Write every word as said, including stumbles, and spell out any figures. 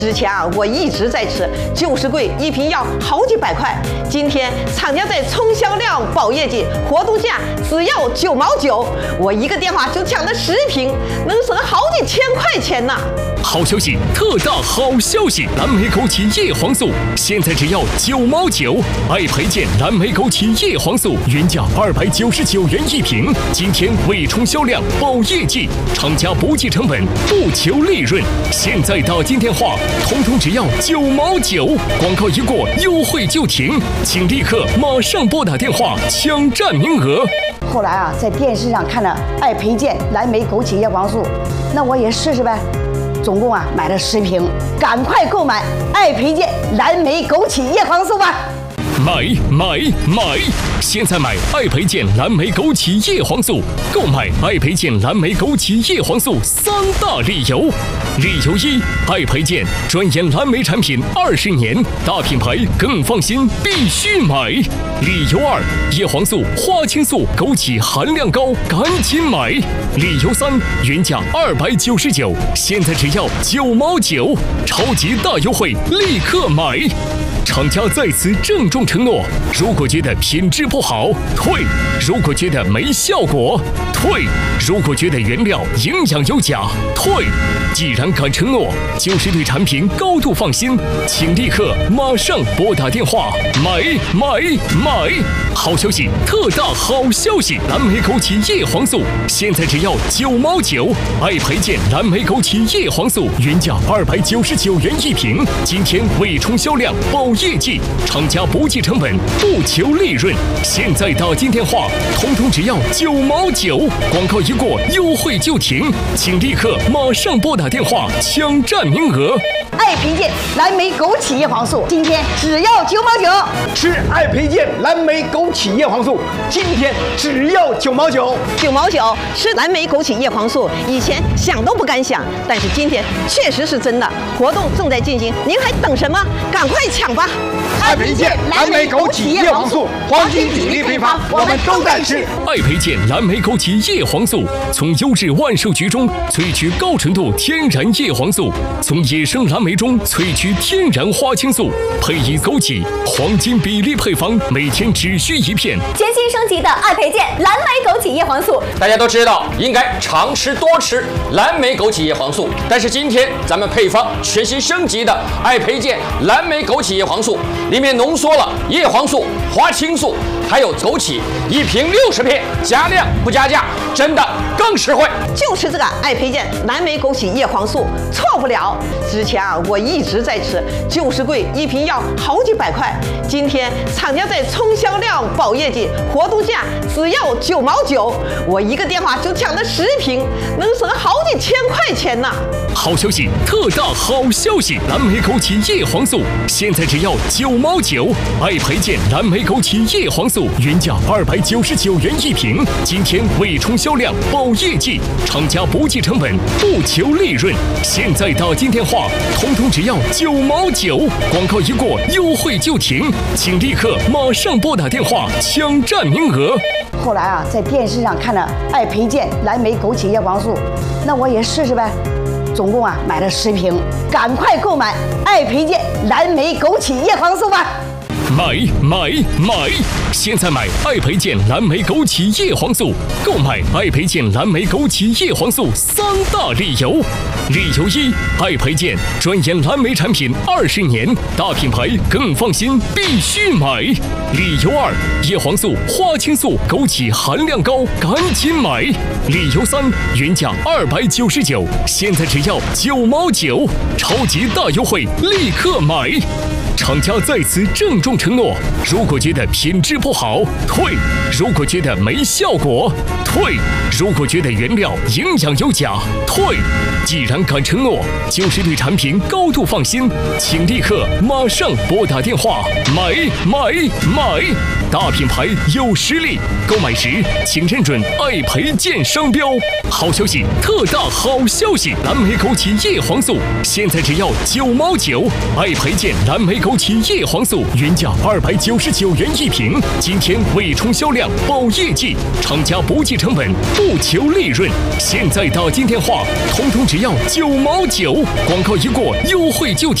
之前啊，我一直在吃，就是贵，一瓶要好几百块。今天厂家在冲销量保业绩，活动价只要九毛九，我一个电话就抢了十瓶，能省好几千块钱呢。 好消息，特大好消息！蓝莓枸杞叶黄素现在只要九毛九，爱培健蓝莓枸杞叶黄素原价二百九十九元一瓶，今天为冲销量保业绩，厂家不计成本，不求利润，现在打今天话，统统只要九毛九，广告一过，优惠就停，请立刻马上拨打电话抢占名额。 后来啊，在电视上看了爱培健蓝莓枸杞叶黄素，那我也试试呗。总共啊买了十瓶，赶快购买爱培健蓝莓枸杞叶黄素吧！ 买买买！现在买爱培健蓝莓枸杞叶黄素，购买爱培健蓝莓枸杞叶黄素三大理由。理由一，爱培健专研蓝莓产品二十年，大品牌更放心，必须买。理由二，叶黄素、花青素、枸杞含量高，赶紧买。理由三，原价二百九十九，现在只要九毛九，超级大优惠，立刻买！厂家在此郑重承诺：如果觉得品质不好，退；如果觉得没效果，退；如果觉得原料营养有假，退。既然敢承诺，就是对产品高度放心，请立刻马上拨打电话买买买！好消息，特大好消息！蓝莓枸杞叶黄素现在只要九毛九，爱培健蓝莓枸杞叶黄素原价二百九十九元一瓶，今天为冲销量保业绩，厂家不计成本，不求利润，现在打今天话，统统只要九毛九，广告一过，优惠就停，请立刻马上拨打电话抢占名额。 爱培健蓝莓枸杞叶黄素今天只要九毛九， 吃爱培健蓝莓枸杞叶黄素今天只要九毛九， 九毛九吃蓝莓枸杞叶黄素，以前想都不敢想，但是今天确实是真的。活动正在进行，您还等什么？赶快抢吧！ 爱培健蓝莓枸杞叶黄素黄金比例配方，我们都在吃。 爱培健蓝莓枸杞叶黄素从优质万寿菊中萃取高纯度天然叶黄素，从野生蓝莓中萃取天然花青素，配以枸杞，黄金比例配方，每天只需一片。 全新升级的爱培健蓝莓枸杞叶黄素， 大家都知道应该常吃多吃蓝莓枸杞叶黄素，但是今天咱们配方全新升级的爱培健蓝莓枸杞叶黄素，里面浓缩了叶黄素、花青素还有枸杞，一瓶六十片，加量不加价，真的更实惠。 就吃这个爱培健蓝莓枸杞叶黄素，错不了。之前啊，我一直在吃，就是贵，一瓶要好几百块。今天厂家在冲销量保业绩，活动价只要九毛九，我一个电话就抢了十瓶，能省好几千块钱呢。 好消息，特大好消息！蓝莓枸杞叶黄素现在只要九毛九，爱培健蓝莓枸杞叶黄素原价二百九十九元一瓶，今天为冲销量保业绩，厂家不计成本，不求利润，现在打今天话，统统只要九毛九，广告一过，优惠就停，请立刻马上拨打电话抢占名额。 后来啊，在电视上看了爱培健蓝莓枸杞叶黄素，那我也试试呗。总共啊买了十瓶，赶快购买爱培健蓝莓枸杞叶黄素吧！ 买买买！现在买爱培健蓝莓枸杞叶黄素，购买爱培健蓝莓枸杞叶黄素三大理由。理由一，爱培健专研蓝莓产品二十年，大品牌更放心，必须买。理由二，叶黄素、花青素、枸杞含量高，赶紧买。理由三，原价二百九十九，现在只要九毛九，超级大优惠，立刻买！厂家在此郑重承诺：如果觉得品质不好，退；如果觉得没效果，退；如果觉得原料营养有假，退。既然敢承诺，就是对产品高度放心，请立刻马上拨打电话买买买！大品牌有实力，购买时请认准爱培健商标。好消息，特大好消息！蓝莓枸杞叶黄素现在只要九毛九，爱培健蓝莓枸杞叶黄素原价二百九十九元一瓶，今天为冲销量保业绩，厂家不计成本，不求利润，现在打今天话，统统只要九毛九，广告一过，优惠就